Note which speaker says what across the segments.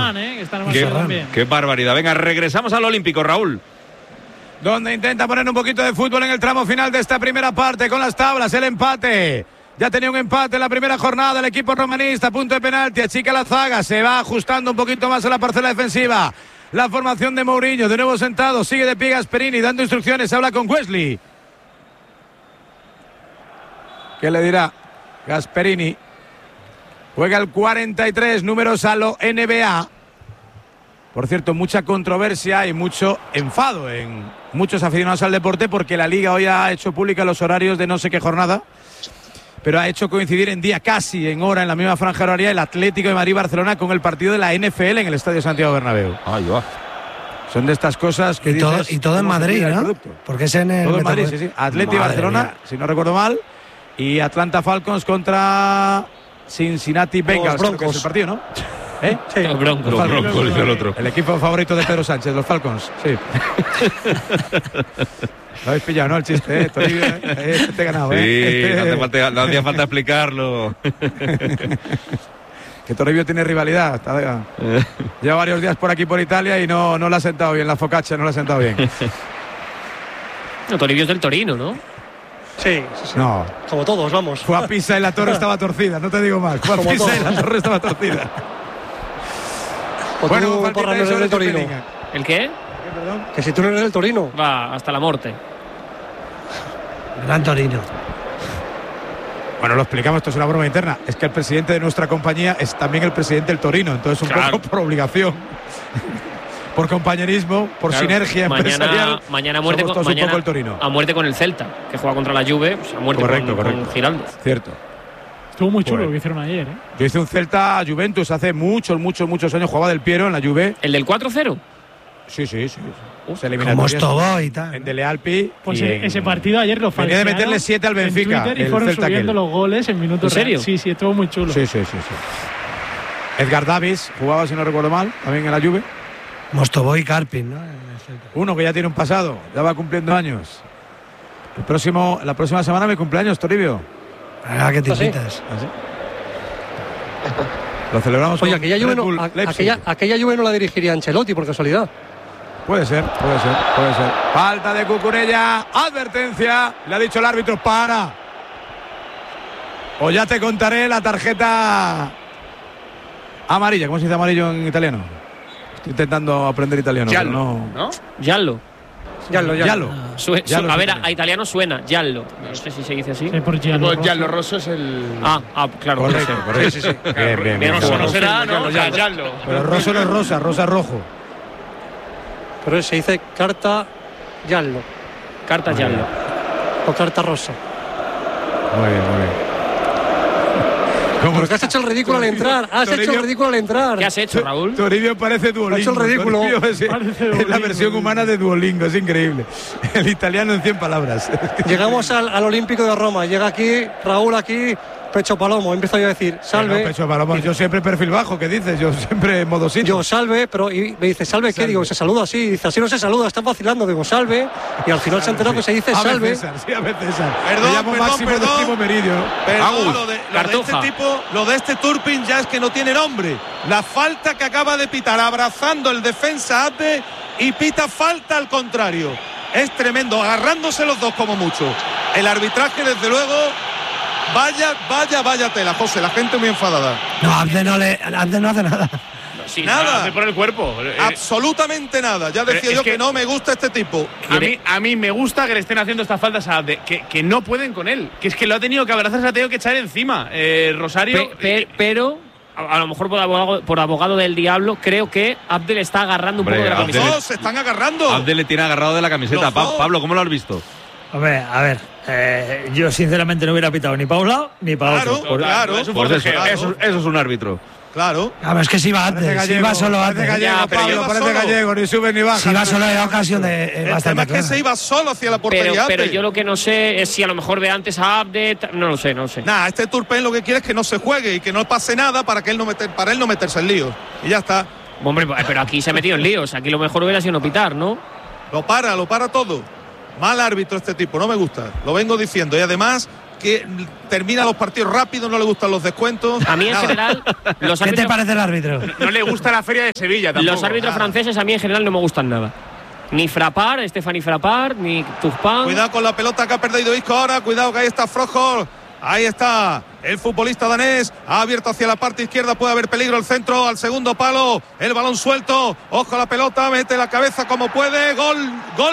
Speaker 1: Ferran, que está en el también.
Speaker 2: Qué barbaridad. Venga, regresamos al Olímpico, Raúl.
Speaker 3: Donde intenta poner un poquito de fútbol en el tramo final de esta primera parte con las tablas, el empate. Ya tenía un empate en la primera jornada el equipo romanista, punto de penalti, achica la zaga, se va ajustando un poquito más a la parcela defensiva. La formación de Mourinho, de nuevo sentado, sigue de pie Gasperini dando instrucciones, habla con Wesley. ¿Qué le dirá Gasperini? Juega el 43, números a lo NBA. Por cierto, mucha controversia y mucho enfado en muchos aficionados al deporte porque la Liga hoy ha hecho pública los horarios de no sé qué jornada, pero ha hecho coincidir en día, casi en hora, en la misma franja horaria, el Atlético de Madrid-Barcelona con el partido de la NFL en el Estadio Santiago Bernabéu.
Speaker 2: Ahí va.
Speaker 3: Son de estas cosas que
Speaker 4: y todo en Madrid, ¿no? Porque es en el
Speaker 3: todo en Madrid, sí. Atlético y Barcelona, si no recuerdo mal, y Atlanta Falcons contra Cincinnati Bengals, creo que es el partido, ¿no?
Speaker 1: Sí, los
Speaker 2: Broncos, el otro.
Speaker 3: El equipo favorito de Pedro Sánchez, los Falcons, sí. Lo habéis pillado, ¿no? El chiste, Toribio, te he ganado,
Speaker 2: Sí, no hacía falta explicarlo.
Speaker 3: Que Toribio tiene rivalidad. Lleva varios días por aquí, por Italia, y no le ha sentado bien la focaccia, no le ha sentado bien.
Speaker 1: No, Toribio es del Torino, ¿no?
Speaker 5: Sí.
Speaker 3: No.
Speaker 5: Como todos, vamos.
Speaker 3: Fue a Pisa y la torre estaba torcida, no te digo más. Fue a Pisa y la torre estaba torcida.
Speaker 5: Bueno, no eres del Torino.
Speaker 1: ¿El qué?
Speaker 3: Perdón.
Speaker 5: Que si tú no eres del Torino.
Speaker 1: Va, hasta la muerte.
Speaker 4: Gran Torino.
Speaker 3: Bueno, lo explicamos, esto es una broma interna. Es que el presidente de nuestra compañía es también el presidente del Torino, entonces un poco por obligación. Por compañerismo, por sinergia empresarial.
Speaker 1: Mañana muerte
Speaker 3: un poco el Torino.
Speaker 1: A muerte con el Celta, que juega contra la Juve, pues a muerte con Giraldo.
Speaker 3: Cierto.
Speaker 6: Estuvo muy chulo lo que hicieron ayer,
Speaker 3: Yo hice un Celta Juventus hace muchos años, jugaba Del Piero en la Juve.
Speaker 1: ¿El del 4-0?
Speaker 3: Sí. Se
Speaker 4: Como Mostobó y tal.
Speaker 3: En Dele Alpi.
Speaker 6: Pues ese partido ayer lo falsearon.
Speaker 3: Venía de meterle 7 al Benfica.
Speaker 6: Y fueron subiendo los goles en minutos.
Speaker 1: ¿En serio?
Speaker 6: Sí, estuvo muy chulo.
Speaker 3: Sí. Edgar Davis jugaba, si no recuerdo mal, también en la Juve.
Speaker 4: Mostobó y Karpin, ¿no?
Speaker 3: Uno que ya tiene un pasado, ya va cumpliendo años. La próxima semana mi cumpleaños, Toribio.
Speaker 4: Ah, que te invitas.
Speaker 3: ¿Ah, sí? Lo celebramos.
Speaker 5: Oye, aquella Juve no la dirigiría Ancelotti, por casualidad.
Speaker 3: Puede ser. Falta de Cucurella, advertencia. Le ha dicho el árbitro, para. O ya te contaré la tarjeta amarilla. ¿Cómo se dice amarillo en italiano? Estoy intentando aprender italiano.
Speaker 1: ¿No? Giallo.
Speaker 3: Giallo.
Speaker 1: A ver, a italiano suena Giallo. No sé si se dice así.
Speaker 6: Sí, por Giallo
Speaker 7: Rosso es el.
Speaker 3: Claro. Correcto.
Speaker 7: Sí.
Speaker 3: Bien.
Speaker 1: Rosso no será, ¿no?
Speaker 7: Giallo.
Speaker 3: Pero rosso no es rosa, rosa rojo.
Speaker 5: Pero se dice carta Giallo.
Speaker 1: Carta Giallo.
Speaker 5: O carta rosa.
Speaker 3: Muy bien.
Speaker 5: ¿Por qué has hecho el ridículo al entrar?
Speaker 1: ¿Qué has hecho, Raúl?
Speaker 3: Toribio parece Duolingo.
Speaker 5: Ha hecho el ridículo.
Speaker 3: Es la versión humana de Duolingo, es increíble. El italiano en 100 palabras.
Speaker 5: Llegamos al Olímpico de Roma. Llega aquí, Raúl aquí, pecho palomo. Empiezo yo a decir, salve.
Speaker 3: No, pecho palomo. Yo siempre perfil bajo, ¿qué dices? Yo siempre en modo sitio.
Speaker 5: Yo salve, pero y me dice, ¿salve qué? Digo, se saluda así. Dice, así no se saluda, está vacilando. Digo, salve. Y al final se ha enterado que se dice salve.
Speaker 3: A veces.
Speaker 7: Perdón.
Speaker 3: Meridio.
Speaker 7: Lo de este Turpin ya es que no tiene nombre. La falta que acaba de pitar abrazando el defensa Abde y pita falta al contrario. Es tremendo, agarrándose los dos como mucho. El arbitraje, desde luego, vaya tela, José, la gente muy enfadada.
Speaker 4: No, Abde no hace nada.
Speaker 1: Sí,
Speaker 7: nada.
Speaker 8: Por el cuerpo.
Speaker 7: Absolutamente nada. Ya decía yo que no me gusta este tipo.
Speaker 8: A mí me gusta que le estén haciendo estas faltas a Abde, que no pueden con él. Que es que lo ha tenido que abrazar, se ha tenido que echar encima. Rosario.
Speaker 1: Pero a lo mejor por abogado del diablo, creo que Abde le está agarrando un poco de la camiseta.
Speaker 7: No, se están agarrando.
Speaker 2: Abde le tiene agarrado de la camiseta. Pablo, ¿cómo lo has visto?
Speaker 9: Hombre, a ver, yo sinceramente no hubiera pitado ni para un lado ni para otro.
Speaker 7: Claro.
Speaker 2: Eso es un árbitro.
Speaker 7: Claro.
Speaker 4: Claro, es que si va antes, si va solo antes.
Speaker 3: Parece gallego, ni sube ni baja.
Speaker 4: Si va solo era ocasión de bastante
Speaker 7: clara. Es que se iba solo hacia la portería.
Speaker 1: Pero yo lo que no sé es si a lo mejor ve antes a Abde, no lo sé.
Speaker 7: Nada, este Turpin lo que quiere es que no se juegue y que no pase nada para él no meterse en líos. Y ya está.
Speaker 1: Hombre, pero aquí se ha metido en líos. Aquí lo mejor hubiera sido no pitar, ¿no?
Speaker 7: Lo para todo. Mal árbitro este tipo, no me gusta. Lo vengo diciendo. Y además, que termina los partidos rápido, no le gustan los descuentos.
Speaker 1: A mí en general, los
Speaker 4: ¿Qué te parece el árbitro?
Speaker 8: No le gusta la feria de Sevilla tampoco.
Speaker 1: Los árbitros franceses a mí en general no me gustan nada. Ni Frappart, Stéphane Frappart, ni Turpin.
Speaker 7: Cuidado con la pelota que ha perdido Isco ahora. Cuidado que ahí está Froholt. Ahí está el futbolista danés. Ha abierto hacia la parte izquierda. Puede haber peligro el centro al segundo palo. El balón suelto. Ojo a la pelota. Mete la cabeza como puede. Gol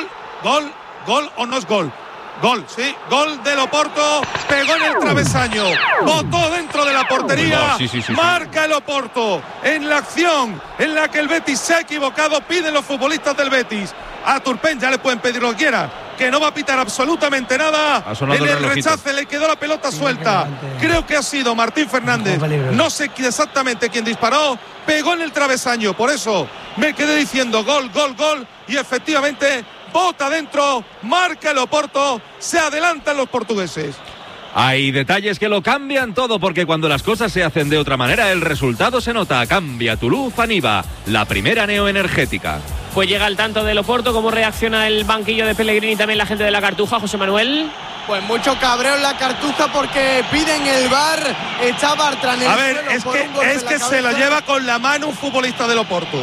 Speaker 7: o no es gol. Gol, sí, gol del Oporto, pegó en el travesaño, botó dentro de la portería, marca el Oporto en la acción en la que el Betis se ha equivocado. Piden los futbolistas del Betis a Turpin, ya le pueden pedir lo que quiera, que no va a pitar absolutamente nada. En el rechace le quedó la pelota suelta. Creo que ha sido Martín Fernández, no sé exactamente quién disparó, pegó en el travesaño, por eso me quedé diciendo gol, y efectivamente bota dentro, marca el Oporto, se adelantan los portugueses.
Speaker 2: Hay detalles que lo cambian todo, porque cuando las cosas se hacen de otra manera, el resultado se nota. Cambia tu luz Aniva, la primera neoenergética.
Speaker 1: Pues llega el tanto del Oporto. ¿Cómo reacciona el banquillo de Pellegrini y también la gente de la Cartuja, José Manuel?
Speaker 10: Pues mucho cabreo en la Cartuja porque piden el VAR. Está Bartra en el
Speaker 7: suelo. A ver, es que se la lleva con la mano un futbolista del Oporto.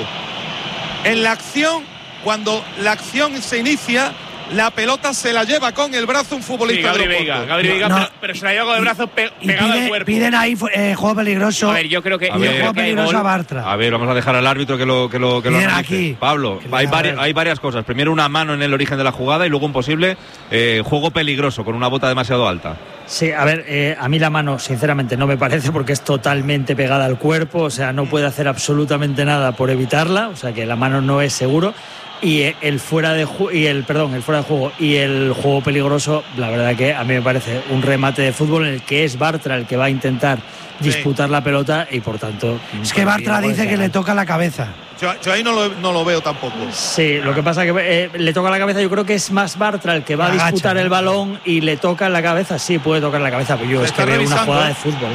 Speaker 7: En la acción, cuando la acción se inicia, la pelota se la lleva con el brazo un futbolista del Oporto.
Speaker 8: Gabri Veiga, pero se la lleva con el brazo pegado al cuerpo.
Speaker 4: Piden ahí juego peligroso.
Speaker 1: A ver, yo creo que
Speaker 4: juego peligroso a Bartra.
Speaker 2: A ver, vamos a dejar al árbitro que lo analice.
Speaker 4: Aquí.
Speaker 2: Pablo, hay varias cosas. Primero, una mano en el origen de la jugada y luego un posible juego peligroso con una bota demasiado alta.
Speaker 9: Sí, a ver, a mí la mano sinceramente no me parece, porque es totalmente pegada al cuerpo, o sea, no puede hacer absolutamente nada por evitarla, o sea que la mano no es seguro. Y el fuera de juego y el juego peligroso, la verdad que a mí me parece un remate de fútbol en el que es Bartra el que va a intentar disputar la pelota y por tanto
Speaker 4: es que Bartra dice que le toca la cabeza.
Speaker 7: Yo ahí no lo veo tampoco.
Speaker 9: Sí, lo que pasa es que le toca la cabeza. Yo creo que es más Bartra el que va a disputar el balón y le toca en la cabeza. Sí, puede tocar la cabeza, pero yo es que veo una jugada de fútbol.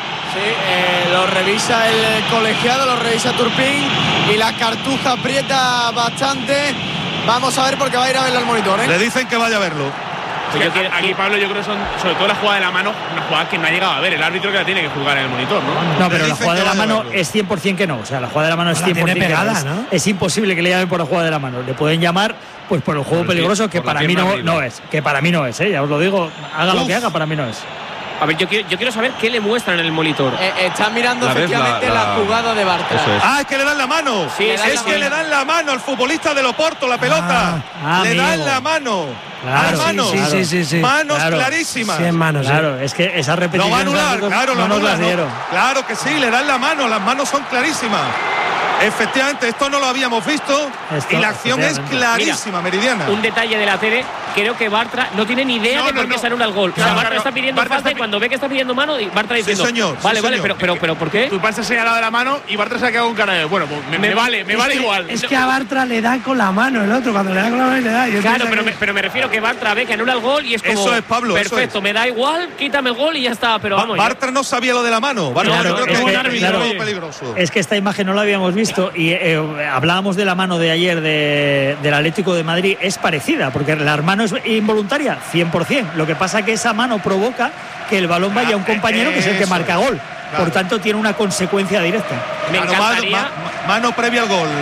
Speaker 10: Sí, lo revisa el colegiado, lo revisa Turpin y la Cartuja aprieta bastante. Vamos a ver porque va a ir a verlo al monitor, ¿eh?
Speaker 7: Le dicen que vaya a verlo.
Speaker 8: Aquí, Pablo, yo creo que son, sobre todo la jugada de la mano, una jugada que no ha llegado a ver. El árbitro que la tiene que juzgar en el monitor, ¿no?
Speaker 9: No, pero la jugada de la mano es 100% que no. O sea, la jugada de la mano es 100% pegada, que no. Es imposible que le llamen por la jugada de la mano. Le pueden llamar pues por el juego peligroso, que para mí no es. Que para mí no es, ya os lo digo. Haga lo que haga, para mí no es.
Speaker 1: A ver, yo quiero saber qué le muestran en el monitor.
Speaker 10: Están mirando efectivamente la jugada de Bartra.
Speaker 7: Es que le dan la mano.
Speaker 1: Sí,
Speaker 7: le dan la mano al futbolista del Oporto, la pelota. Le dan la mano.
Speaker 4: Claro,
Speaker 7: manos.
Speaker 4: Sí.
Speaker 7: Manos clarísimas.
Speaker 4: Sí, en manos.
Speaker 9: Claro, es que esa repetición.
Speaker 7: Lo va a anular, claro,
Speaker 9: no nos las dieron.
Speaker 7: Claro que sí, le dan la mano. Las manos son clarísimas. Efectivamente, esto no lo habíamos visto y la acción es clarísima. Mira, Meridiana.
Speaker 1: Un detalle de la tele, creo que Bartra no tiene ni idea de por qué se anula el gol.
Speaker 8: Claro,
Speaker 1: o sea, Bartra está pidiendo falta y cuando ve que está pidiendo mano, y Bartra diciendo,
Speaker 7: sí, señor,
Speaker 1: vale, pero ¿por qué?
Speaker 8: Tu padre se ha señalado de la mano y Bartra se ha quedado con cara de, bueno, pues me vale igual.
Speaker 4: Es que a Bartra le da con la mano el otro, cuando le da con la mano le da.
Speaker 1: Claro, pero me refiero que Bartra ve que anula el gol y es como,
Speaker 7: eso es, Pablo,
Speaker 1: perfecto, me da igual, quítame el gol y ya está, pero vamos.
Speaker 7: Bartra no sabía lo de la mano. Bartra,
Speaker 9: claro,
Speaker 7: yo creo que
Speaker 9: es
Speaker 7: es un
Speaker 9: árbitro
Speaker 7: peligroso.
Speaker 9: Es que esta imagen no la habíamos visto y hablábamos de la mano de ayer del Atlético de Madrid, es parecida, porque la mano es involuntaria, 100%. Lo que pasa es que esa mano provoca que el balón vaya a un compañero que es el que marca gol. Claro. Por tanto, tiene una consecuencia directa.
Speaker 1: Me encantaría,
Speaker 7: mano previa al gol.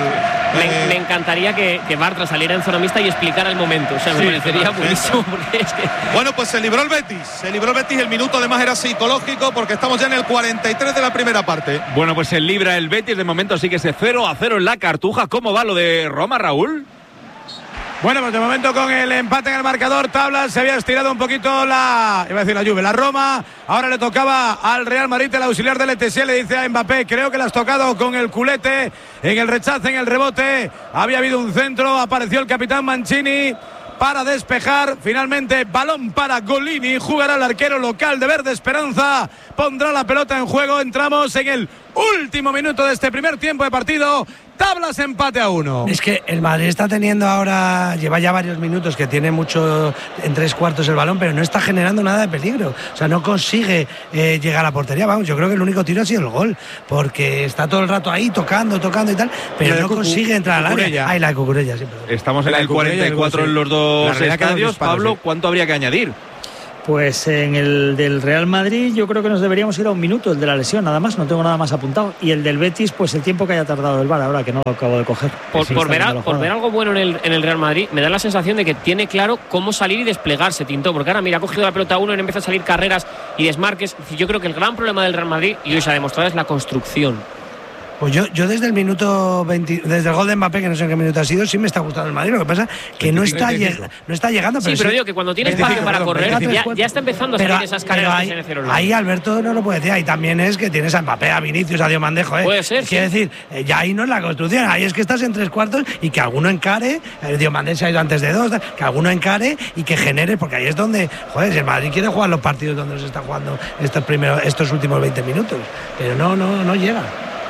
Speaker 1: Me encantaría que Bartra saliera en zona mixta y explicara el momento. O sea, me parecería buenísimo. Porque es que...
Speaker 7: Bueno, pues se libró el Betis. El minuto además era psicológico porque estamos ya en el 43 de la primera parte.
Speaker 2: Bueno, pues se libra el Betis. De momento sigue ese 0-0 en la Cartuja. ¿Cómo va lo de Roma, Raúl?
Speaker 3: Bueno, pues de momento con el empate en el marcador, tablas, se había estirado un poquito la Juve, la Roma. Ahora le tocaba al Real Madrid, el auxiliar del ETC, le dice a Mbappé, creo que le has tocado con el culete, en el rechace, en el rebote. Había habido un centro, apareció el capitán Mancini para despejar. Finalmente, balón para Golini, jugará el arquero local de Verde Esperanza, pondrá la pelota en juego. Entramos en el último minuto de este primer tiempo de partido. Tablas, empate a 1.
Speaker 4: Es que el Madrid está teniendo ahora, lleva ya varios minutos que tiene mucho en 3/4 el balón, pero no está generando nada de peligro. O sea, no consigue llegar a la portería. Vamos, yo creo que el único tiro ha sido el gol, porque está todo el rato ahí tocando y tal, pero no consigue entrar al área. Ay, la de Cucurella, sí, perdón.
Speaker 2: Estamos en el 44 en los dos estadios. Pablo, ¿cuánto habría que añadir?
Speaker 9: Pues en el del Real Madrid yo creo que nos deberíamos ir a 1 minuto, el de la lesión, nada más, no tengo nada más apuntado. Y el del Betis, pues el tiempo que haya tardado el VAR, ahora que no lo acabo de coger.
Speaker 1: Por ver algo bueno en el Real Madrid, me da la sensación de que tiene claro cómo salir y desplegarse, Tinto, porque ahora mira, ha cogido la pelota uno y empieza a salir carreras y desmarques. Yo creo que el gran problema del Real Madrid, y hoy se ha demostrado, es la construcción.
Speaker 4: Pues yo desde el minuto 20, desde el gol de Mbappé, que no sé en qué minuto ha sido, sí me está gustando el Madrid. Lo que pasa es que no está llegando.
Speaker 1: Pero sí, pero digo que cuando tiene espacio para correr, ya está empezando a salir esas carreras de SN0.
Speaker 4: Ahí Alberto no lo puede decir. Ahí también es que tienes a Mbappé, a Vinicius, a Diomandé.
Speaker 1: Puede ser.
Speaker 4: Quiere decir, ya ahí no es la construcción. Ahí es que estás en 3/4 y que alguno encare. Diomandé se ha ido antes de 2. Que alguno encare y que genere, porque ahí es donde, si el Madrid quiere jugar los partidos donde se está jugando estos últimos 20 minutos. Pero no llega.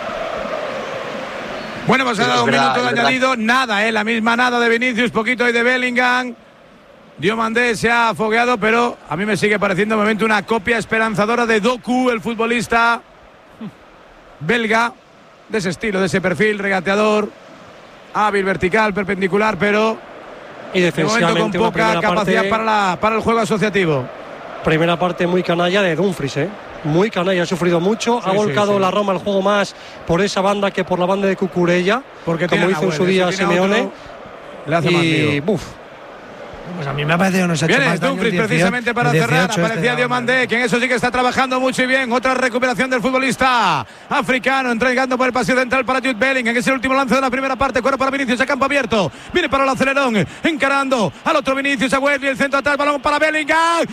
Speaker 3: Bueno, pues ha dado 1 minuto de añadido, nada, la misma nada de Vinicius, poquito ahí de Bellingham. Diomandé se ha fogueado, pero a mí me sigue pareciendo de momento una copia esperanzadora de Doku, el futbolista belga, de ese estilo, de ese perfil, regateador, hábil, vertical, perpendicular, pero
Speaker 5: y defensivamente
Speaker 3: de momento con poca capacidad para el juego asociativo.
Speaker 5: Primera parte muy canalla de Dumfries, muy canalla, ha sufrido mucho, ha volcado la Roma el juego más por esa banda que por la banda de Cucurella, porque como hizo en su día Simeone,
Speaker 3: le hace más lío.
Speaker 4: Pues a mí me ha parecido no se ha hecho más daño.
Speaker 3: Dumfries precisamente para cerrar, aparecía Diomandé, que en eso sí que está trabajando mucho y bien. Otra recuperación del futbolista africano, entregando por el pasillo central para Jude Bellingham, que es el último lance de la primera parte. Cuero para Vinicius a campo abierto, viene para el acelerón, encarando al otro Vinicius, a Wesley, el centro atrás, balón para Bellingham,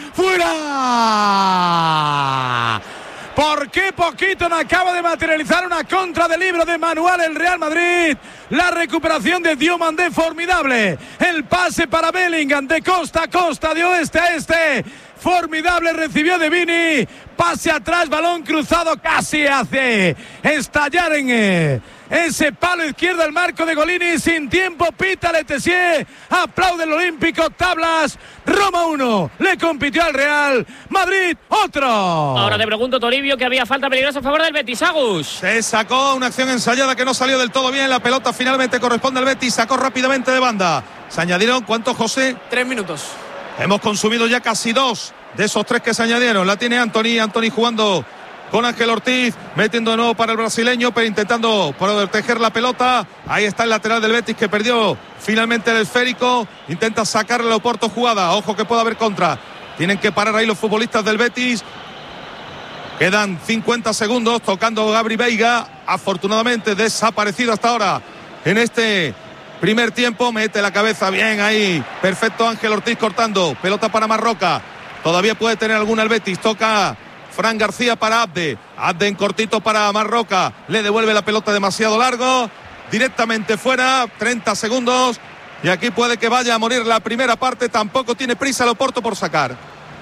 Speaker 3: ¡fuera! ¿Por qué poquito no acaba de materializar una contra de libro de manual el Real Madrid? La recuperación de Diomandé, formidable. El pase para Bellingham de costa a costa, de oeste a este. Formidable, recibió de Vini. Pase atrás, balón cruzado, casi hace estallar en ese palo izquierdo el marco de Golini. Sin tiempo, pita Letessier. Aplaude el Olímpico, tablas. Roma 1, le compitió al Real Madrid, otro.
Speaker 1: Ahora te pregunto, Toribio, que había falta peligrosa a favor del Betis, Agus.
Speaker 7: Se sacó una acción ensayada que no salió del todo bien. La pelota finalmente corresponde al Betis. Sacó rápidamente de banda. Se añadieron, ¿cuántos, José?
Speaker 10: 3 minutos.
Speaker 7: Hemos consumido ya casi 2 de esos 3 que se añadieron. La tiene Anthony jugando con Ángel Ortiz, metiendo de nuevo para el brasileño, pero intentando proteger la pelota. Ahí está el lateral del Betis, que perdió finalmente el esférico. Intenta sacarle a Oporto jugada. Ojo que puede haber contra. Tienen que parar ahí los futbolistas del Betis. Quedan 50 segundos, tocando Gabri Veiga, afortunadamente desaparecido hasta ahora en este primer tiempo. Mete la cabeza bien ahí, perfecto Ángel Ortiz cortando, pelota para Marroca, todavía puede tener alguna el Betis. Toca Fran García para Abde en cortito para Marroca, le devuelve la pelota demasiado largo, directamente fuera, 30 segundos, y aquí puede que vaya a morir la primera parte. Tampoco tiene prisa el Oporto por sacar.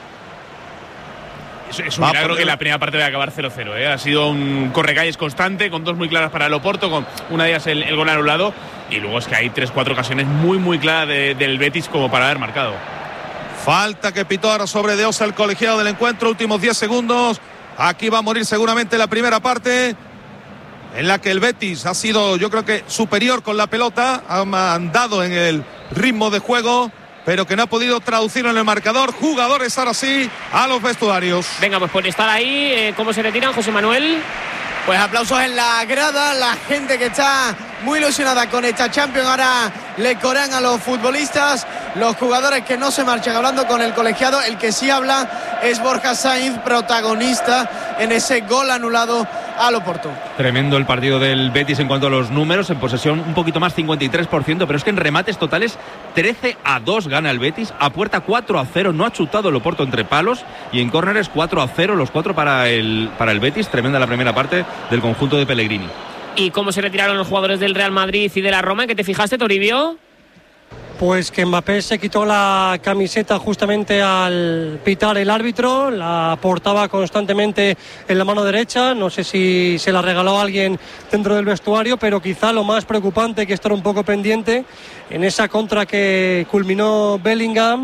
Speaker 8: Es un milagro que la primera parte vaya a acabar 0-0. Ha sido un correcalles constante, con 2 muy claras para el Oporto, con una de ellas el gol anulado, y luego es que hay 3-4 ocasiones muy claras del Betis como para haber marcado.
Speaker 7: Falta que pitó ahora sobre De Osa, el colegiado del encuentro. Últimos 10 segundos. Aquí va a morir seguramente la primera parte, en la que el Betis ha sido, yo creo que superior con la pelota, ha mandado en el ritmo de juego, pero que no ha podido traducirlo en el marcador. Jugadores ahora sí a los vestuarios.
Speaker 1: Venga, pues por estar ahí, ¿cómo se retiran, José Manuel?
Speaker 10: Pues aplausos en la grada, la gente que está muy ilusionada con esta Champions. Ahora le corean a los futbolistas, los jugadores que no se marchan, hablando con el colegiado. El que sí habla es Borja Sainz, protagonista en ese gol anulado al Oporto.
Speaker 2: Tremendo el partido del Betis en cuanto a los números. En posesión un poquito más, 53%, pero es que en remates totales 13-2 gana el Betis, a puerta 4-0, no ha chutado el Oporto entre palos, y en córneres 4-0, los 4 para el Betis. Tremenda la primera parte del conjunto de Pellegrini.
Speaker 1: ¿Y cómo se retiraron los jugadores del Real Madrid y de la Roma? ¿En qué te fijaste, Toribio?
Speaker 5: Pues que Mbappé se quitó la camiseta justamente al pitar el árbitro, la portaba constantemente en la mano derecha, no sé si se la regaló a alguien dentro del vestuario, pero quizá lo más preocupante, que estar un poco pendiente en esa contra que culminó Bellingham,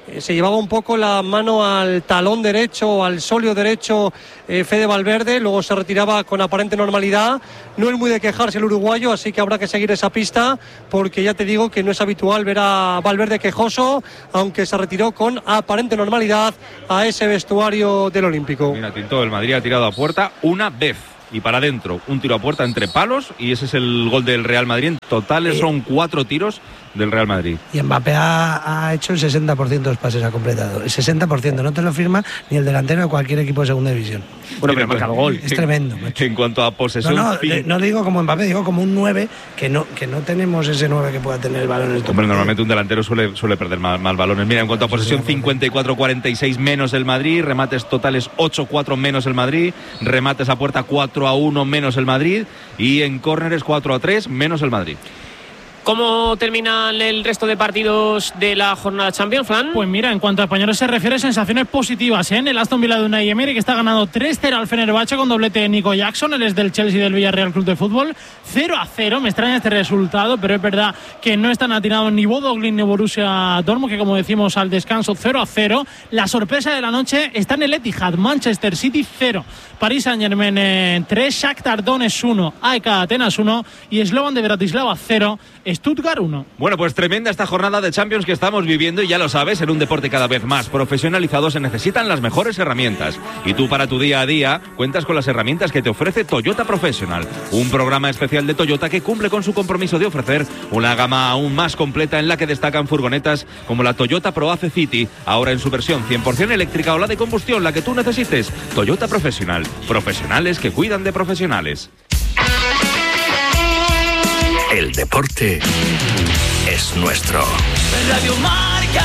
Speaker 5: se llevaba un poco la mano al talón derecho, al sóleo derecho Fede Valverde, luego se retiraba con aparente normalidad. No es muy de quejarse el uruguayo, así que habrá que seguir esa pista, porque ya te digo que no es habitual ver a Valverde quejoso, aunque se retiró con aparente normalidad a ese vestuario del Olímpico.
Speaker 2: Mira, Tinto, el Madrid ha tirado a puerta una vez. Y para adentro, un tiro a puerta entre palos, y ese es el gol del Real Madrid. En total son 4 tiros del Real Madrid.
Speaker 4: Y Mbappé ha hecho el 60% de los pases, ha completado. El 60%, no te lo firma ni el delantero de cualquier equipo de segunda división.
Speaker 1: Bueno, pero ha marcado gol.
Speaker 4: Es tremendo. Macho.
Speaker 2: En cuanto a posesión...
Speaker 4: No digo como Mbappé, digo como un 9, que no tenemos ese 9 que pueda tener el balón en el
Speaker 2: Hombre, normalmente un delantero suele perder más balones. Mira, en cuanto a posesión, 54-46 menos el Madrid, remates totales 8-4 menos el Madrid, remates a puerta 4-1 menos el Madrid, y en córneres 4-3 menos el Madrid.
Speaker 1: ¿Cómo terminan el resto de partidos de la jornada Champions, Fran?
Speaker 6: Pues mira, en cuanto a españoles se refiere, sensaciones positivas, ¿eh? En el Aston Villa de Unai Emery, que está ganando 3-0 al Fenerbahce con doblete de Nico Jackson. Él es del Chelsea y del Villarreal Club de Fútbol. 0-0, me extraña este resultado, pero es verdad que no están atinados ni Bodo Glimt ni Borussia Dortmund, que como decimos al descanso 0-0. La sorpresa de la noche está en el Etihad. Manchester City 0, Paris Saint-Germain 3, Shakhtar Donetsk 1, AEK Atenas 1 y Slovan de Bratislava 0, Stuttgart 1.
Speaker 2: Bueno, pues tremenda esta jornada de Champions que estamos viviendo, y ya lo sabes, en un deporte cada vez más profesionalizado se necesitan las mejores herramientas. Y tú, para tu día a día, cuentas con las herramientas que te ofrece Toyota Professional, un programa especial de Toyota que cumple con su compromiso de ofrecer una gama aún más completa, en la que destacan furgonetas como la Toyota ProAce City, ahora en su versión 100% eléctrica, o la de combustión, la que tú necesites. Toyota Professional, profesionales que cuidan de profesionales.
Speaker 11: El deporte es nuestro.
Speaker 12: Radio Marca.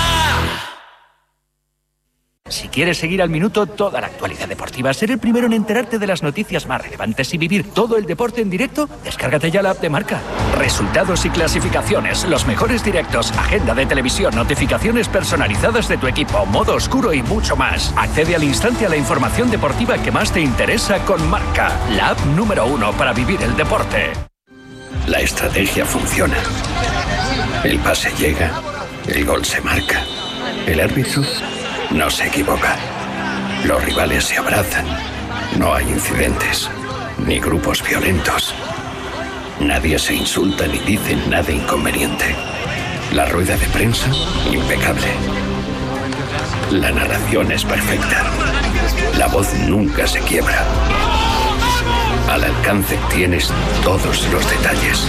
Speaker 11: Si quieres seguir al minuto toda la actualidad deportiva, ser el primero en enterarte de las noticias más relevantes y vivir todo el deporte en directo, descárgate ya la app de Marca. Resultados y clasificaciones, los mejores directos, agenda de televisión, notificaciones personalizadas de tu equipo, modo oscuro y mucho más. Accede al instante a la información deportiva que más te interesa con Marca, la app número 1 para vivir el deporte. La estrategia funciona. El pase llega, el gol se marca. El árbitro no se equivoca. Los rivales se abrazan. No hay incidentes, ni grupos violentos. Nadie se insulta ni dice nada inconveniente. La rueda de prensa, impecable. La narración es perfecta. La voz nunca se quiebra. Al alcance tienes todos los detalles.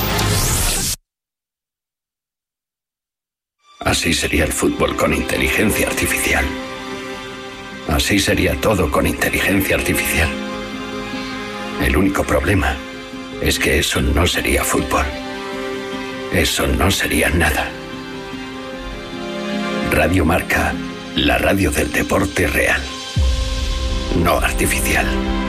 Speaker 11: Así sería el fútbol con inteligencia artificial. Así sería todo con inteligencia artificial. El único problema es que eso no sería fútbol. Eso no sería nada. Radio Marca, la radio del deporte real, no artificial.